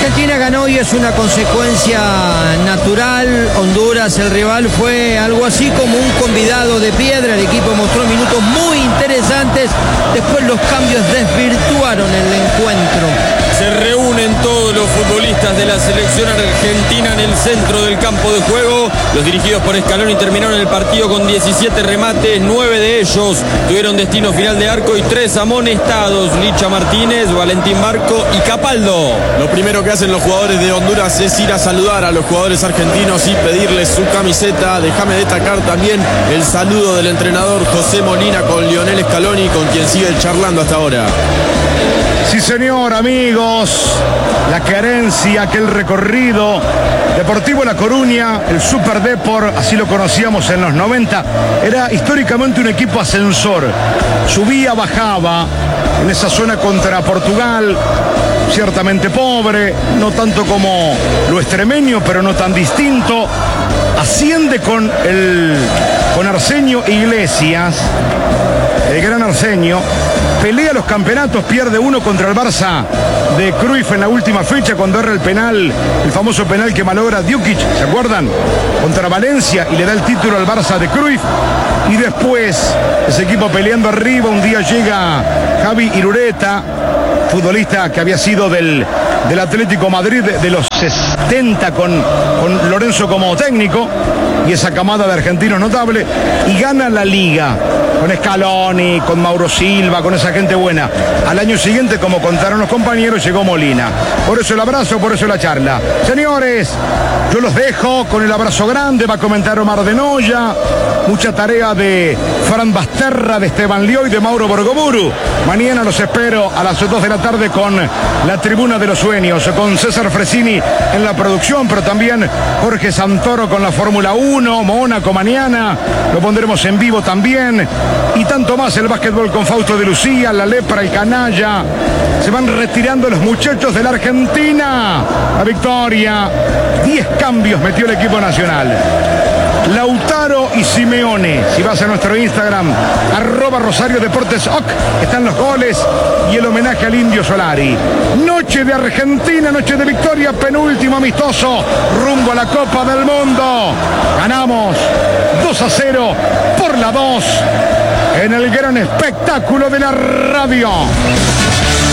Argentina ganó y es una consecuencia natural. Honduras, el rival, fue algo así como un convidado de piedra. El equipo mostró minutos muy interesantes. Después los cambios desvirtuaron el encuentro. Se reúnen todos los futbolistas de la selección argentina en el centro del campo de juego. Los dirigidos por Scaloni terminaron el partido con 17 remates, 9 de ellos tuvieron destino final de arco y 3 amonestados: Licha Martínez, Valentín Barco y Capaldo. Lo primero que hacen los jugadores de Honduras es ir a saludar a los jugadores argentinos y pedirles su camiseta. Déjame destacar también el saludo del entrenador José Molina con Lionel Scaloni, con quien sigue charlando hasta ahora. Sí, señor, amigos, la querencia, aquel recorrido. Deportivo La Coruña, el Super Depor, así lo conocíamos en los 90, era históricamente un equipo ascensor. Subía, bajaba en esa zona contra Portugal, ciertamente pobre, no tanto como lo extremeño, pero no tan distinto. Asciende con Arsenio Iglesias, el gran Arsenio. Pelea los campeonatos, pierde uno contra el Barça de Cruyff en la última fecha cuando erra el penal, el famoso penal que malogra Djukic, ¿se acuerdan? Contra Valencia, y le da el título al Barça de Cruyff. Y después, ese equipo peleando arriba, un día llega Javi Irureta, futbolista que había sido del Atlético Madrid de los 70 con Lorenzo como técnico, y esa camada de argentinos notable, y gana la Liga con Scaloni, con Mauro Silva, con esa gente buena. Al año siguiente, como contaron los compañeros, llegó Molina. Por eso el abrazo, por eso la charla. Señores, yo los dejo con el abrazo grande. Va a comentar Omar de Noya, mucha tarea de Fran Basterra, de Esteban Lioy, de Mauro Borgoburu. Mañana los espero a las 2 de la tarde con la Tribuna de los Sueños, con César Fresini en la producción, pero también Jorge Santoro con la Fórmula 1, Mónaco mañana, lo pondremos en vivo también, y tanto más. El básquetbol con Fausto de Lucía, la Lepra, el Canalla. Se van retirando los muchachos de la Argentina. La victoria, 10 cambios metió el equipo nacional. Lautaro y Simeone. Si vas a nuestro Instagram, @RosarioDeportesOc, están los goles y el homenaje al Indio Solari. Noche de Argentina, noche de victoria, penúltimo amistoso rumbo a la Copa del Mundo. Ganamos 2-0 por la 2 en el gran espectáculo de la radio.